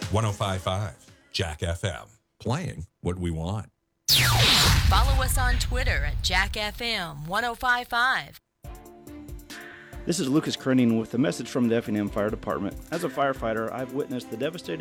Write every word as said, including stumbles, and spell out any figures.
one oh five point five Jack F M. Playing what we want. Follow us on Twitter at Jack F M one oh five point five. This is Lucas Krenning with a message from the Effingham Fire Department. As a firefighter, I've witnessed the devastating